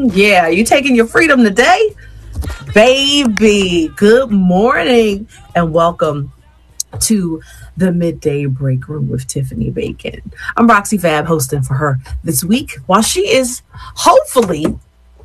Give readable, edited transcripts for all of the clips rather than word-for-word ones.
Yeah, you taking your freedom today? Baby, good morning and welcome to the Midday Break Room with Tiffany Bacon. I'm Roxy Fab, hosting for her this week while she is hopefully,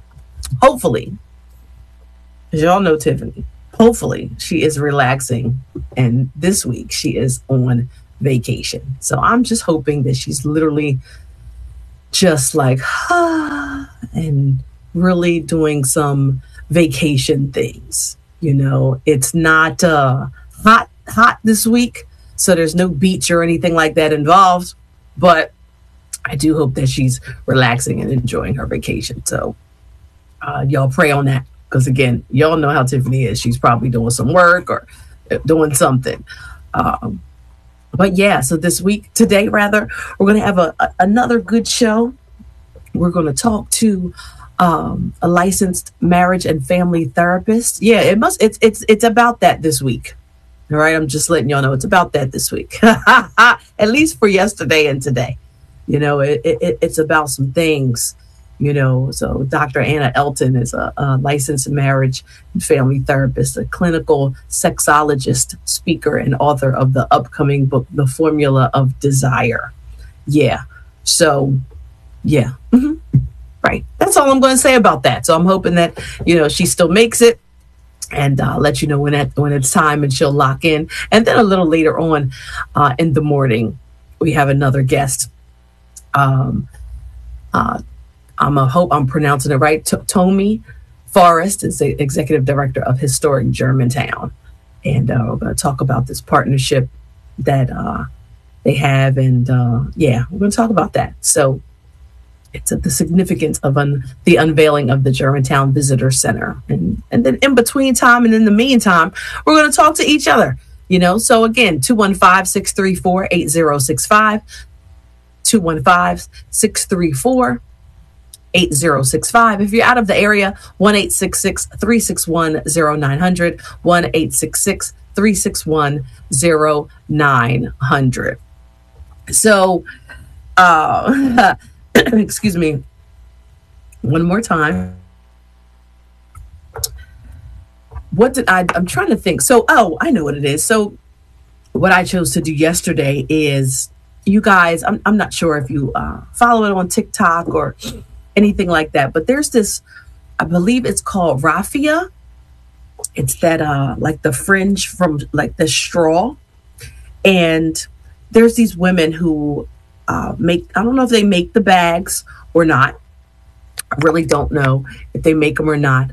as y'all know Tiffany, hopefully she is relaxing, and this week she is on vacation. So I'm just hoping that she's literally just like and really doing some vacation things. You know, it's not hot this week, so there's no beach or anything like that involved, but I do hope that she's relaxing and enjoying her vacation. So y'all pray on that, because again, y'all know how Tiffany is. She's probably doing some work or doing something. But yeah, so today rather, we're going to have another good show. We're going to talk to a licensed marriage and family therapist. Yeah, it's about that this week. All right, I'm just letting y'all know it's about that this week. At least for yesterday and today. You know, it's about some things. You know, so Dr. Anna Elton is a licensed marriage and family therapist, a clinical sexologist, speaker, and author of the upcoming book, The Formula of Desire. Yeah. So, yeah. Right. That's all I'm going to say about that. So I'm hoping that, you know, she still makes it, and I'll let you know when it's time, and she'll lock in. And then a little later on in the morning, we have another guest. Hope I'm pronouncing it right. Tomi Forrest is the executive director of Historic Germantown. And we're going to talk about this partnership that they have. And we're going to talk about that. So it's the significance of the unveiling of the Germantown Visitor Center. And then in between time and in the meantime, we're going to talk to each other. You know, so again, 215-634-8065, 215-634-8065. If you're out of the area, 1-866-361-0900, 1-866-361-0900. So, excuse me, one more time. I'm trying to think. So, I know what it is. So what I chose to do yesterday is, you guys, I'm not sure if you follow it on TikTok or anything like that, but there's this, I believe it's called raffia. It's that like the fringe from like the straw, and there's these women who I don't know if they make the bags or not. I really don't know if they make them or not,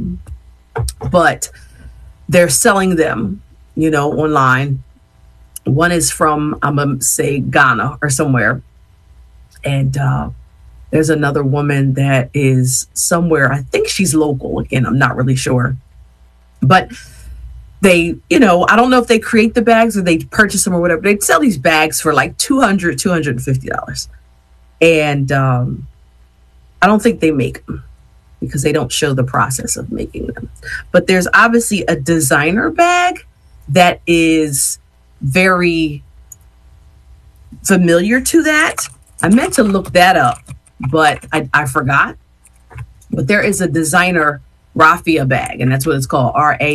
but they're selling them, you know, online. One is from, I'm gonna say, Ghana or somewhere, and there's another woman that is somewhere. I think she's local. Again, I'm not really sure. But they, you know, I don't know if they create the bags or they purchase them or whatever. They sell these bags for like $250. And I don't think they make them because they don't show the process of making them. But there's obviously a designer bag that is very familiar to that. I meant to look that up, but I forgot. But there is a designer raffia bag, and that's what it's called,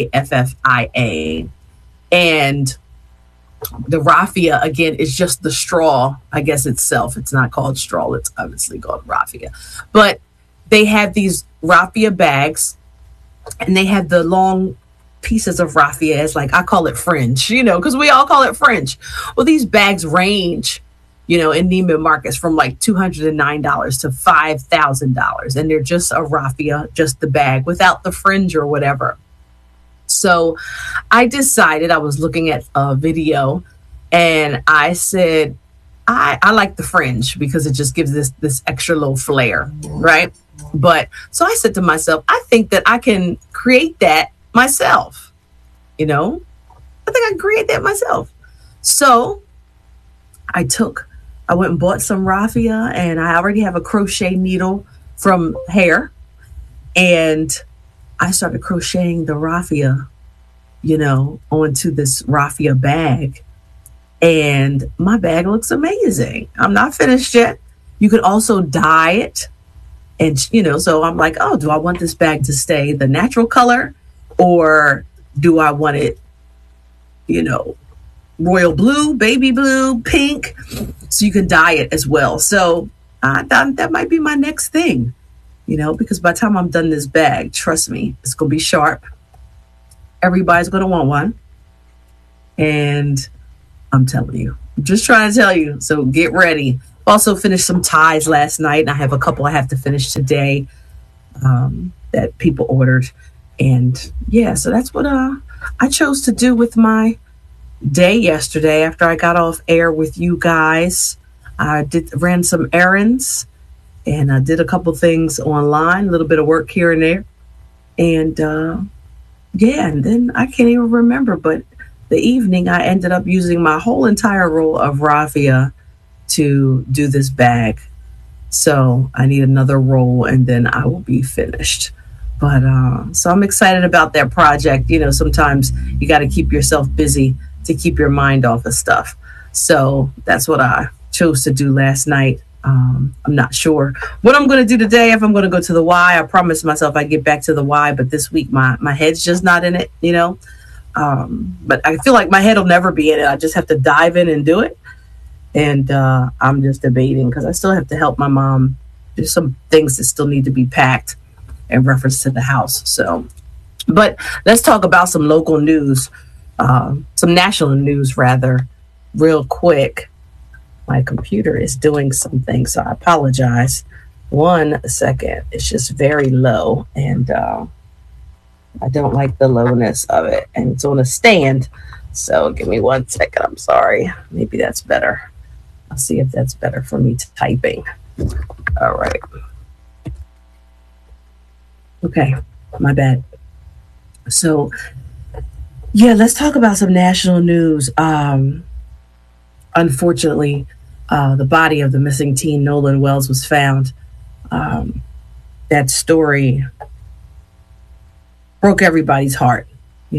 raffia. And the raffia, again, is just the straw, I guess, itself. It's not called straw. It's obviously called raffia. But they have these raffia bags, and they have the long pieces of raffia as, like, I call it fringe, you know, because we all call it fringe. Well, these bags range, you know, in Neiman Marcus from like $209 to $5,000. And they're just a raffia, just the bag without the fringe or whatever. So I decided, I was looking at a video, and I said, I like the fringe because it just gives this extra little flair, right? But so I said to myself, I think that I can create that myself. You know, I think I can create that myself. So I went and bought some raffia, and I already have a crochet needle from hair, and I started crocheting the raffia, you know, onto this raffia bag, and my bag looks amazing. I'm not finished yet. You could also dye it, And, so I'm like, oh, do I want this bag to stay the natural color, or do I want it, royal blue, baby blue, pink, so you can dye it as well. So I thought that might be my next thing, because by the time I'm done this bag, trust me, it's going to be sharp. Everybody's going to want one. And I'm telling you, I'm just trying to tell you. So get ready. Also finished some ties last night, and I have a couple I have to finish today that people ordered. And yeah, so that's what I chose to do with my day yesterday after I got off air with you guys. I ran some errands, and I did a couple things online, a little bit of work here and there. And and then I can't even remember, but the evening I ended up using my whole entire roll of raffia to do this bag. So I need another roll, and then I will be finished. But so I'm excited about that project. Sometimes you got to keep yourself busy to keep your mind off of stuff. So that's what I chose to do last night. I'm not sure what I'm going to do today, if I'm going to go to the Y. I promised myself I'd get back to the Y, but this week my head's just not in it, But I feel like my head will never be in it. I just have to dive in and do it. And I'm just debating because I still have to help my mom. There's some things that still need to be packed in reference to the house. So, but let's talk about some local news, some national news rather, real quick. My computer is doing something, so I apologize. 1 second. It's just very low, and I don't like the lowness of it. And it's on a stand, so give me 1 second. I'm sorry. Maybe that's better. I'll see if that's better for me typing. All right. Okay, my bad. So, yeah, let's talk about some national news. Unfortunately, the body of the missing teen Nolan Wells was found. That story broke everybody's heart,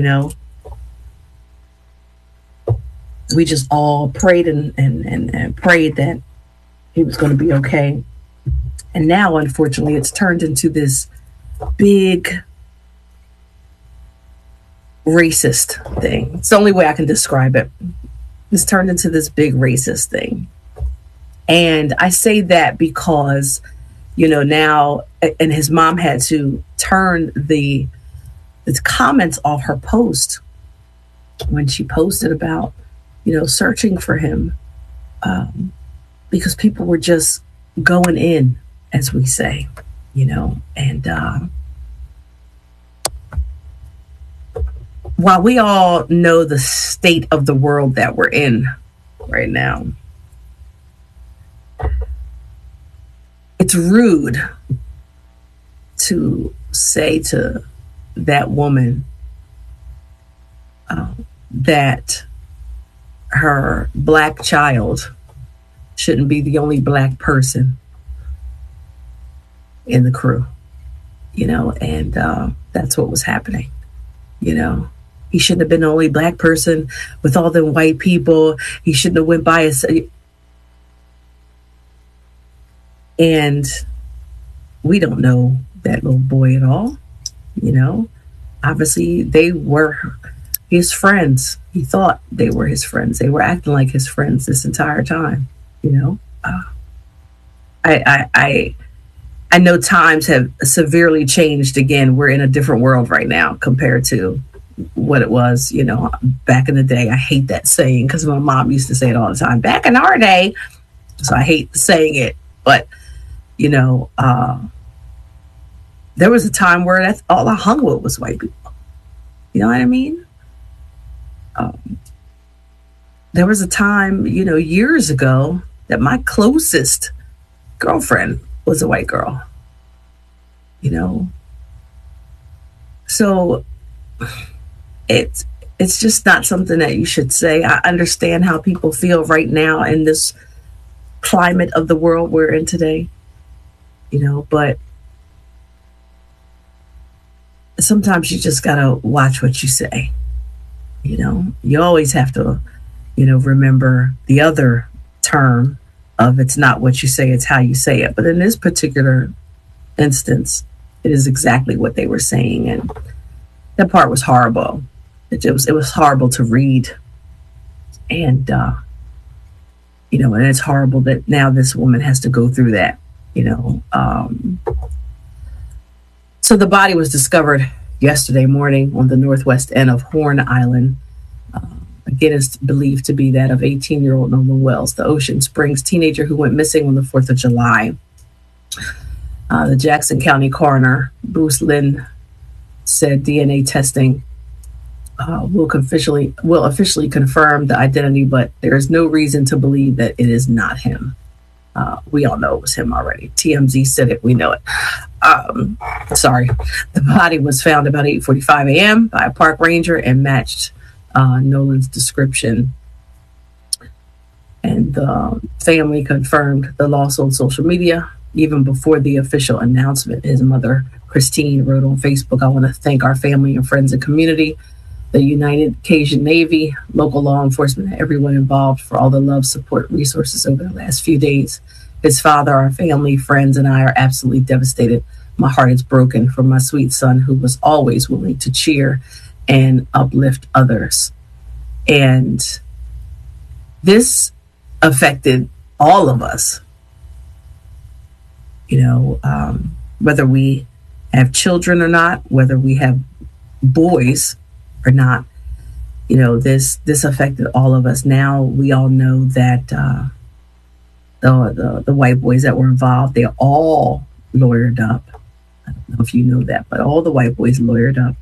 We just all prayed and prayed that he was going to be okay. And now, unfortunately, it's turned into this big racist thing. It's the only way I can describe it. It's turned into this big racist thing. And I say that because, now, and his mom had to turn the comments off her post when she posted about, searching for him, because people were just going in, as we say, and while we all know the state of the world that we're in right now, it's rude to say to that woman that her black child shouldn't be the only black person in the crew, and that's what was happening. He shouldn't have been the only black person with all them white people. He shouldn't have went by us. And we don't know that little boy at all. Obviously they were his friends. He thought they were his friends. They were acting like his friends this entire time. I know times have severely changed again. We're in a different world right now compared to what it was, back in the day. I hate that saying because my mom used to say it all the time, back in our day. So I hate saying it, but there was a time where that's all I hung with was white people. You know what I mean? There was a time, years ago that my closest girlfriend was a white girl, so it's just not something that you should say. I understand how people feel right now in this climate of the world we're in today, but sometimes you just gotta watch what you say. You always have to, remember the other term of it's not what you say, it's how you say it. But in this particular instance, it is exactly what they were saying. And that part was horrible. It was horrible to read. And, and it's horrible that now this woman has to go through that, So the body was discovered yesterday morning on the northwest end of Horn Island. Again, it's believed to be that of 18-year-old Nolan Wells, the Ocean Springs teenager who went missing on the 4th of July. The Jackson County coroner, Bruce Lynn, said DNA testing will officially confirm the identity, but there is no reason to believe that it is not him. We all know it was him already. TMZ said it. We know it. The body was found about 8:45 a.m. by a park ranger and matched Nolan's description. And the family confirmed the loss on social media even before the official announcement. His mother, Christine, wrote on Facebook, "I want to thank our family and friends and community, the United Cajun Navy, local law enforcement, and everyone involved for all the love, support, resources over the last few days. His father, our family, friends, and I are absolutely devastated. My heart is broken for my sweet son who was always willing to cheer and uplift others." And this affected all of us, whether we have children or not, whether we have boys or not, this affected all of us. Now we all know that the white boys that were involved, they all lawyered up. I don't know if you know that, but all the white boys lawyered up.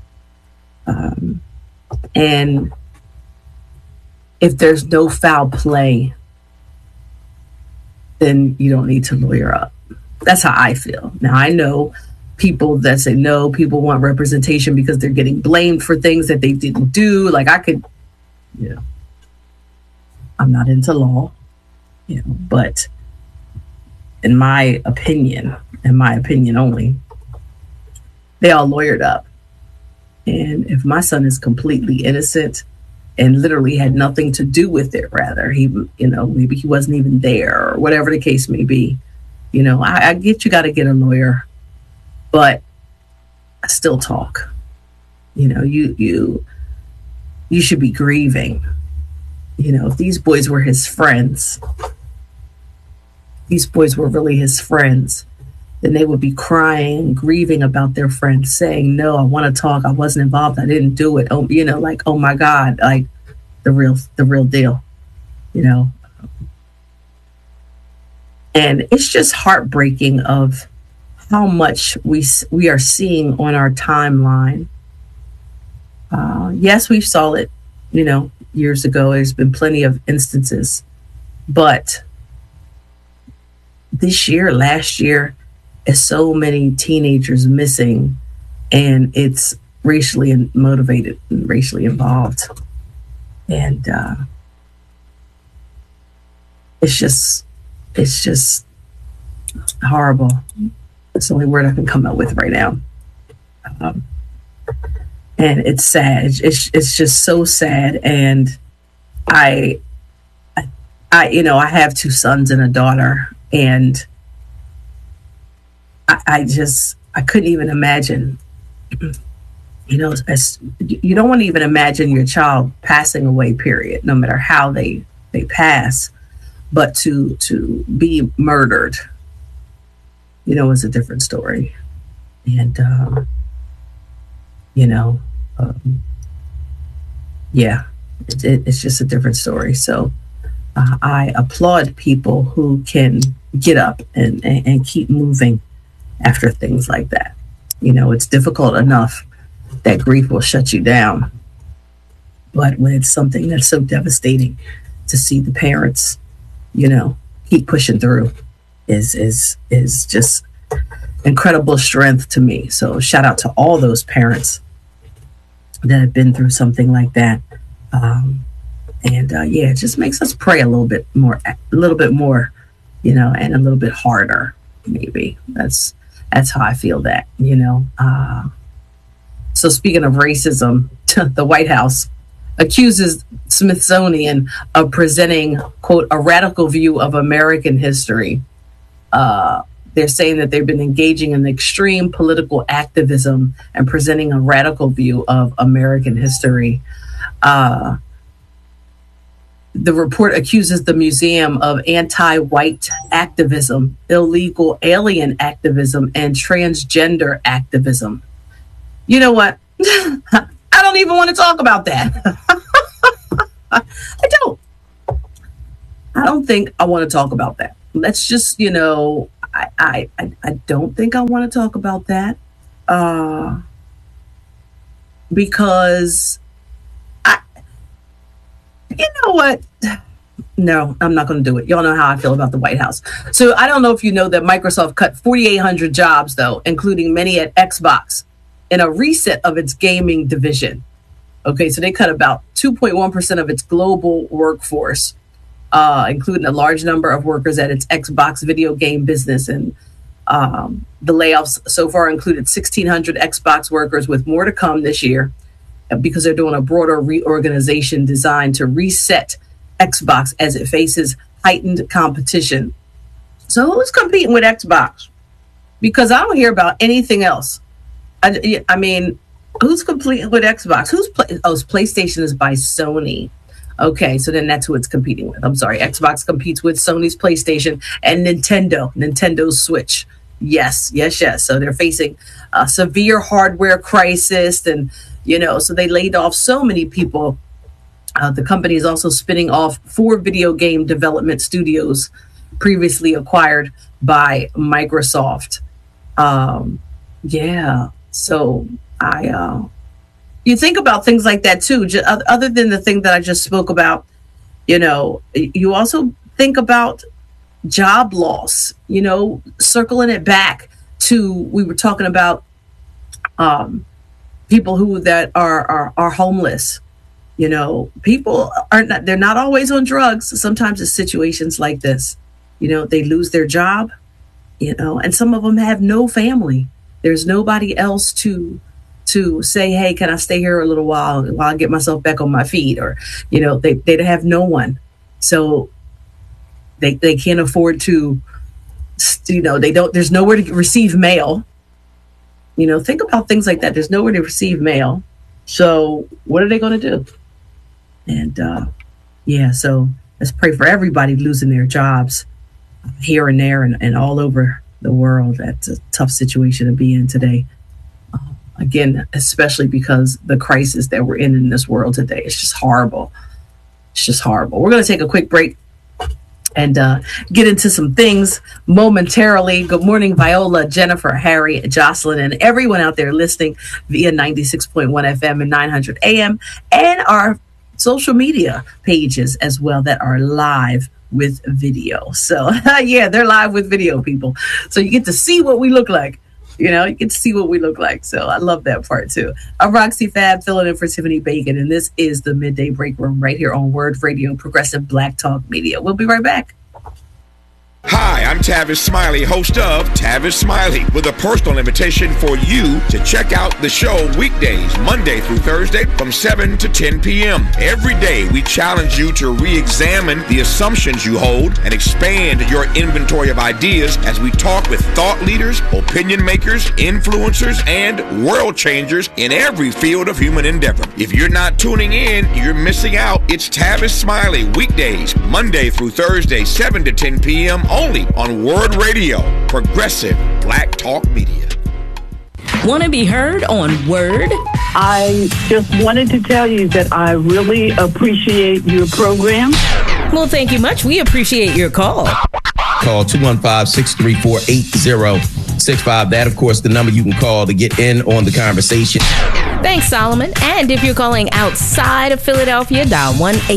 And if there's no foul play, then you don't need to lawyer up. That's how I feel. Now, I know people that say no, people want representation because they're getting blamed for things that they didn't do. Like I'm not into law, but in my opinion only, they all lawyered up. And if my son is completely innocent and literally had nothing to do with it, rather, maybe he wasn't even there or whatever the case may be, I get you got to get a lawyer, but I still talk. You should be grieving. If these boys were his friends, these boys were really his friends, then they would be crying, grieving about their friends, saying, "No, I want to talk. I wasn't involved. I didn't do it." Oh, oh my God, like the real deal, And it's just heartbreaking of how much we are seeing on our timeline. Yes, we saw it, years ago. There's been plenty of instances, but this year, last year, is so many teenagers missing, and it's racially motivated and racially involved. And it's just horrible. That's the only word I can come up with right now. And it's sad. It's just so sad. And I have 2 sons and a daughter, and I couldn't even imagine, you don't want to even imagine your child passing away, period, no matter how they pass, but to be murdered, is a different story. And, it's just a different story. So I applaud people who can get up and keep moving after things like that. It's difficult enough that grief will shut you down. But when it's something that's so devastating, to see the parents, keep pushing through is just incredible strength to me. So shout out to all those parents that have been through something like that. It just makes us pray a little bit more, and a little bit harder, maybe. That's how I feel that, So speaking of racism, the White House accuses Smithsonian of presenting, quote, a radical view of American history. They're saying that they've been engaging in extreme political activism and presenting a radical view of American history. The report accuses the museum of anti-white activism, illegal alien activism, and transgender activism. You know what? I don't even want to talk about that. I don't think I want to talk about that. Let's just, I don't think I want to talk about that because you know what? No, I'm not going to do it. Y'all know how I feel about the White House. So I don't know if you know that Microsoft cut 4,800 jobs, though, including many at Xbox, in a reset of its gaming division. Okay, so they cut about 2.1% of its global workforce, including a large number of workers at its Xbox video game business. And the layoffs so far included 1,600 Xbox workers, with more to come this year, because they're doing a broader reorganization designed to reset Xbox as it faces heightened competition. So who's competing with Xbox? Because I don't hear about anything else. I mean, who's competing with Xbox? PlayStation is by Sony. Okay, so then that's who it's competing with. I'm sorry, Xbox competes with Sony's PlayStation and Nintendo's Switch. Yes. So they're facing a severe hardware crisis, and so they laid off so many people. The company is also spinning off 4 video game development studios previously acquired by Microsoft. So you think about things like that too, other than the thing that I just spoke about. You also think about job loss, circling it back to, we were talking about people that are homeless. People they're not always on drugs. Sometimes it's situations like this. They lose their job, and some of them have no family. There's nobody else to say, hey, can I stay here a little while I get myself back on my feet? Or, they have no one. So they can't afford to, there's nowhere to receive mail. Think about things like that. There's nowhere to receive mail. So what are they going to do? And so let's pray for everybody losing their jobs here and there and all over the world. That's a tough situation to be in today. Again, especially because the crisis that we're in this world today is just horrible. It's just horrible. We're going to take a quick break and get into some things momentarily. Good morning, Viola, Jennifer, Harry, Jocelyn, and everyone out there listening via 96.1 FM and 900 AM, and our social media pages as well that are live with video. So they're live with video, people. So you get to see what we look like. You get to see what we look like. So I love that part too. I'm Roxy Fab, filling in for Tiffany Bacon, and this is the Midday Break Room right here on Word Radio, Progressive Black Talk Media. We'll be right back. Hi, I'm Tavis Smiley, host of Tavis Smiley, with a personal invitation for you to check out the show weekdays, Monday through Thursday from 7 to 10 p.m. Every day, we challenge you to re-examine the assumptions you hold and expand your inventory of ideas as we talk with thought leaders, opinion makers, influencers, and world changers in every field of human endeavor. If you're not tuning in, you're missing out. It's Tavis Smiley, weekdays, Monday through Thursday, 7 to 10 p.m. only on Word Radio, Progressive Black Talk Media. Want to be heard on Word? I just wanted to tell you that I really appreciate your program. Well, thank you much. We appreciate your call. Call 215-634-8065. That, of course, the number you can call to get in on the conversation. Thanks, Solomon. And if you're calling outside of Philadelphia, dial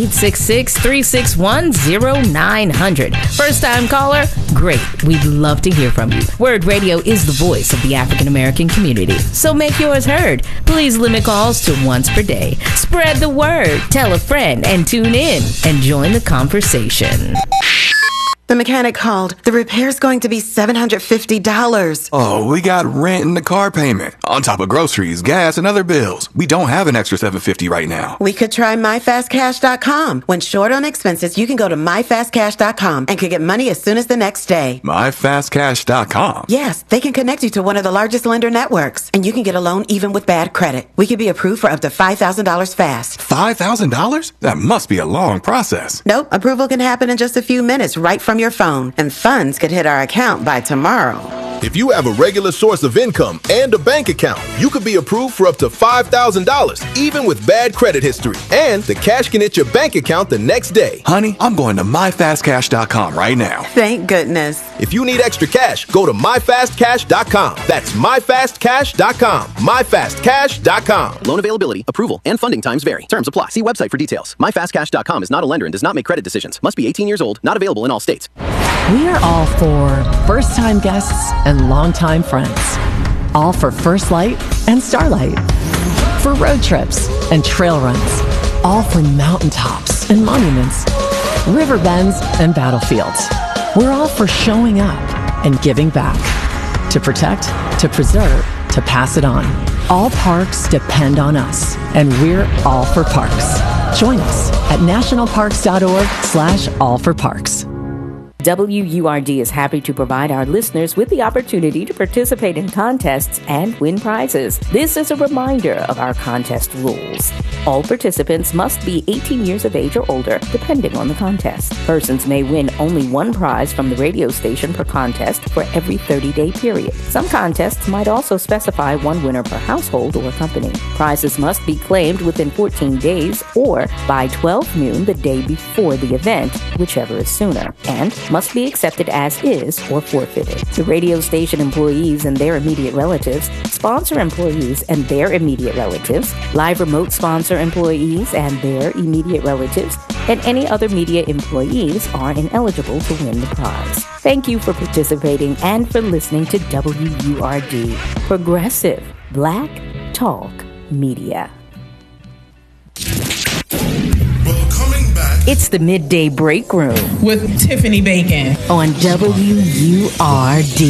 1-866-361-0900. First-time caller? Great. We'd love to hear from you. Word Radio is the voice of the African-American community, so make yours heard. Please limit calls to once per day. Spread the word. Tell a friend and tune in and join the conversation. The mechanic called. The repair's going to be $750. Oh, we got rent and the car payment, on top of groceries, gas, and other bills. We don't have an extra $750 right now. We could try MyFastCash.com. When short on expenses, you can go to MyFastCash.com and could get money as soon as the next day. MyFastCash.com? Yes, they can connect you to one of the largest lender networks, and you can get a loan even with bad credit. We could be approved for up to $5,000 fast. $5,000? That must be a long process. Nope, approval can happen in just a few minutes right from your phone, and funds could hit our account by tomorrow. If you have a regular source of income and a bank account, you could be approved for up to $5,000, even with bad credit history. And the cash can hit your bank account the next day. Honey, I'm going to MyFastCash.com right now. Thank goodness. If you need extra cash, go to MyFastCash.com. That's MyFastCash.com. MyFastCash.com. Loan availability, approval, and funding times vary. Terms apply. See website for details. MyFastCash.com is not a lender and does not make credit decisions. Must be 18 years old. Not available in all states. We are all for first-time guests and longtime friends. All for First Light and Starlight. For road trips and trail runs. All for mountaintops and monuments. River bends and battlefields. We're all for showing up and giving back. To protect, to preserve, to pass it on. All parks depend on us, and we're all for parks. Join us at nationalparks.org/allforparks. WURD is happy to provide our listeners with the opportunity to participate in contests and win prizes. This is a reminder of our contest rules. All participants must be 18 years of age or older, depending on the contest. Persons may win only one prize from the radio station per contest for every 30-day period. Some contests might also specify one winner per household or company. Prizes must be claimed within 14 days or by 12 noon the day before the event, whichever is sooner, and must be accepted as is or forfeited. The radio station employees and their immediate relatives, sponsor employees and their immediate relatives, live remote sponsor employees and their immediate relatives, and any other media employees are ineligible to win the prize. Thank you for participating and for listening to WURD, Progressive Black Talk Media. It's the Midday Break Room with Tiffany Bacon on WURD.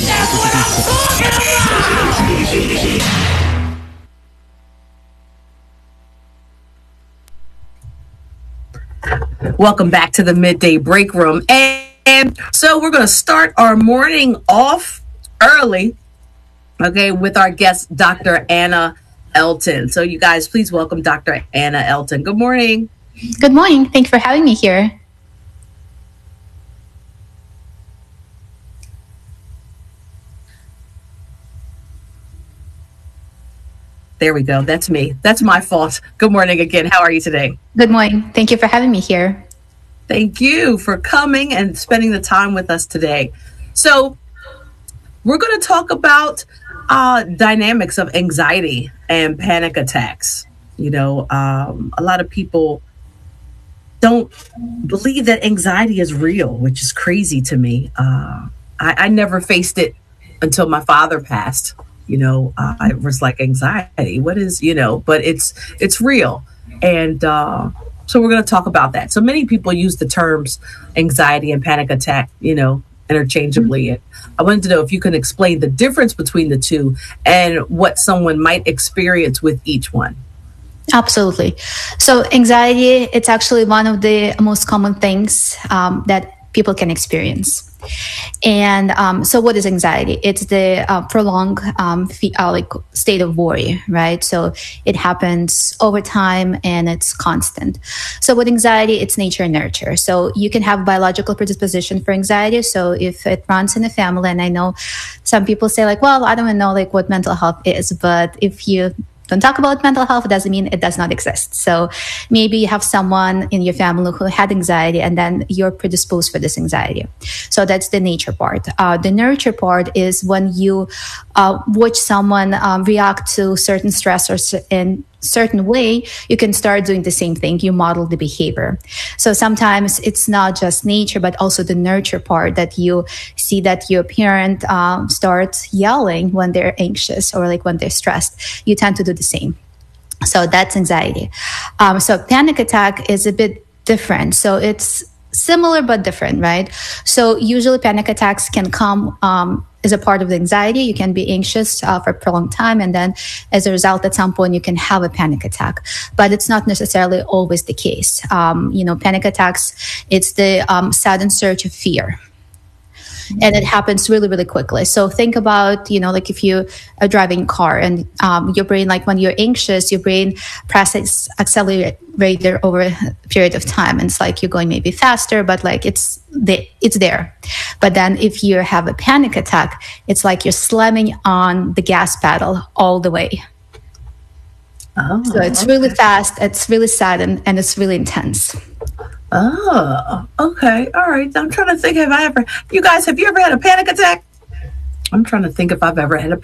Welcome back to the Midday Break Room. And so we're going to start our morning off early, okay, with our guest, Dr. Anna Elton. So you guys, please welcome Dr. Anna Elton. Good morning. Good morning. Thank you for having me here. There we go. That's me. That's my fault. Good morning again. How are you today? Good morning. Thank you for having me here. Thank you for coming and spending the time with us today. So we're going to talk about dynamics of anxiety and panic attacks. You know, a lot of people don't believe that anxiety is real, which is crazy to me. I never faced it until my father passed. You know, I was like, anxiety, what is, you know, but it's real. And so we're going to talk about that. So many people use the terms anxiety and panic attack, you know, interchangeably. And I wanted to know if you can explain the difference between the two and what someone might experience with each one. Absolutely. So anxiety, it's actually one of the most common things that people can experience. And so what is anxiety? It's the prolonged state of worry, right? So it happens over time and it's constant. So with anxiety, it's nature and nurture. So you can have biological predisposition for anxiety. So if it runs in the family, and I know some people say like, well, I don't even know like what mental health is, but if you don't talk about mental health, it doesn't mean it does not exist. So maybe you have someone in your family who had anxiety and then you're predisposed for this anxiety. So that's the nature part. The nurture part is when you watch someone react to certain stressors in certain way, you can start doing the same thing. You model the behavior. So sometimes it's not just nature, but also the nurture part that you see that your parent starts yelling when they're anxious or like when they're stressed. You tend to do the same. So that's anxiety. So panic attack is a bit different. So it's similar but different, right? So usually panic attacks can come as a part of the anxiety. You can be anxious for a prolonged time, and then as a result, at some point, you can have a panic attack. But it's not necessarily always the case. Panic attacks, it's the sudden surge of fear. And it happens really, really quickly. So think about, like if you are driving a car and your brain, like when you're anxious, your brain presses accelerator over a period of time. And it's like you're going maybe faster, but like it's there. But then if you have a panic attack, it's like you're slamming on the gas pedal all the way. So it's really fast, it's really sudden, and it's really intense. Oh, okay. All right. I'm trying to think, have you ever had a panic attack? I'm trying to think if I've ever had a